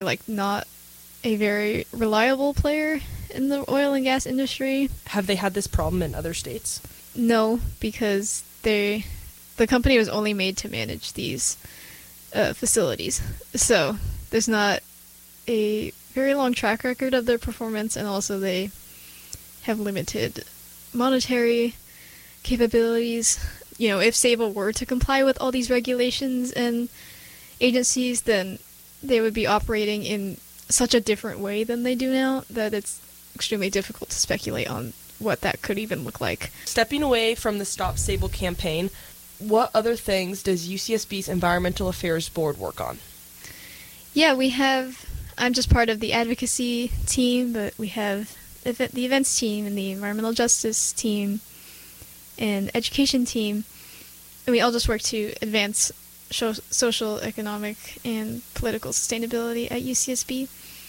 like not a very reliable player in the oil and gas industry. Have they had this problem in other states? No, because the company was only made to manage these facilities. So there's not a very long track record of their performance, and also they have limited monetary capabilities. You know, if Sable were to comply with all these regulations and agencies, then they would be operating in such a different way than they do now that it's extremely difficult to speculate on what that could even look like. Stepping away from the Stop Sable campaign, what other things does UCSB's Environmental Affairs Board work on? Yeah, I'm just part of the advocacy team, but we have the events team and the environmental justice team and education team, and we all just work to advance social, economic, and political sustainability at UCSB.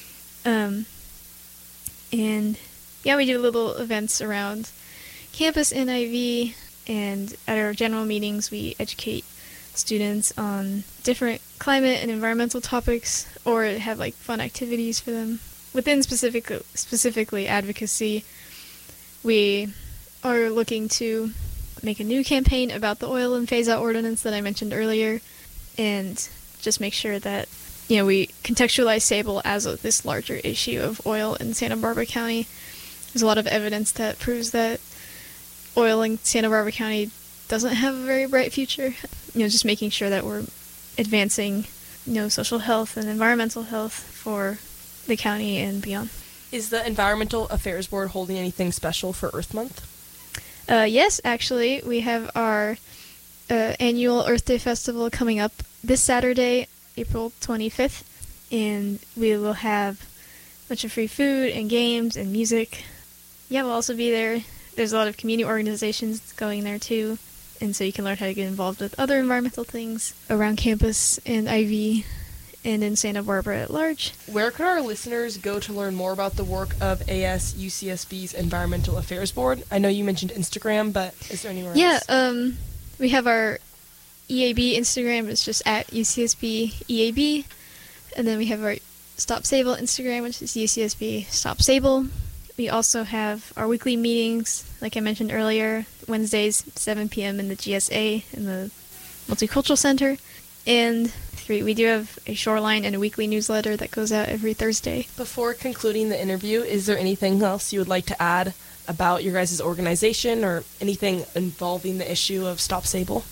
And yeah, we do little events around campus and IV, and at our general meetings we educate students on different climate and environmental topics, or have like fun activities for them. Within specifically advocacy, we are looking to make a new campaign about the oil and phase-out ordinance that I mentioned earlier, and just make sure that, you know, we contextualize Sable as this larger issue of oil in Santa Barbara County. There's a lot of evidence that proves that oil in Santa Barbara County doesn't have a very bright future. You know, just making sure that we're advancing, you know, social health and environmental health for the county and beyond. Is the Environmental Affairs Board holding anything special for Earth Month? Yes, actually. We have our annual Earth Day Festival coming up this Saturday, April 25th, and we will have a bunch of free food and games and music. Yeah, we'll also be there. There's a lot of community organizations going there too, and so you can learn how to get involved with other environmental things around campus and IV and in Santa Barbara at large. Where could our listeners go to learn more about the work of ASUCSB's Environmental Affairs Board? I know you mentioned Instagram, but is there anywhere else? Yeah, we have our EAB Instagram. It's just at UCSB EAB. And then we have our Stop Sable Instagram, which is UCSB Stop Sable. We also have our weekly meetings, like I mentioned earlier, Wednesdays, 7 p.m. in the GSA, in the Multicultural Center. And we do have a Shoreline and a weekly newsletter that goes out every Thursday. Before concluding the interview, is there anything else you would like to add about your guys' organization or anything involving the issue of Stop Sable?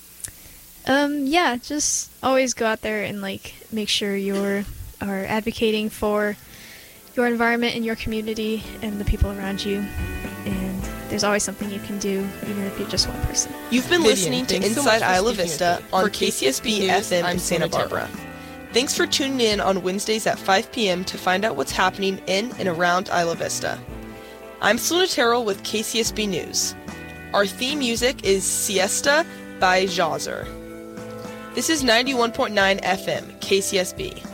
Yeah, just always go out there and make sure you are advocating for your environment and your community and the people around you. And there's always something you can do, even if you're just one person. You've been listening to thanks so Inside much for Isla speaking Vista with me. on For KCSB News, FM I'm in Santa Sonatero. Barbara. Thanks for tuning in on Wednesdays at 5 p.m. to find out what's happening in and around Isla Vista. I'm Sonatero with KCSB News. Our theme music is Siesta by Jazer. This is 91.9 FM, KCSB.